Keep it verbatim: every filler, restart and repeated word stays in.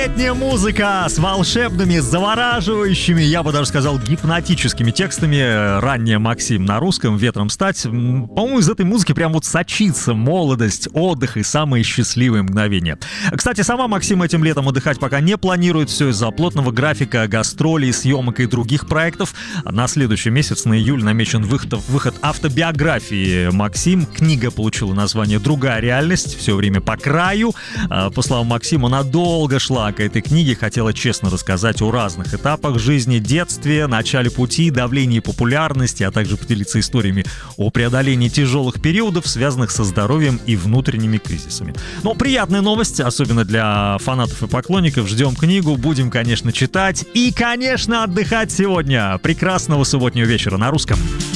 Летняя музыка с волшебными, завораживающими, я бы даже сказал, гипнотическими текстами. Ранее Максим на русском, «Ветром стать». По-моему, из этой музыки прям вот сочится молодость, отдых и самые счастливые мгновения. Кстати, сама Максим этим летом отдыхать пока не планирует. Все из-за плотного графика, гастролей, съемок и других проектов. На следующий месяц, на июль, намечен выход, выход автобиографии Максим. Книга получила название «Другая реальность». Все время по краю. По словам Максима, надолго шла к этой книге. Хотела честно рассказать о разных этапах жизни, детстве, начале пути, давлении популярности, а также поделиться историями о преодолении тяжелых периодов, связанных со здоровьем и внутренними кризисами. Но приятная новость, особенно для фанатов и поклонников. Ждем книгу, будем, конечно, читать и, конечно, отдыхать сегодня. Прекрасного субботнего вечера на русском.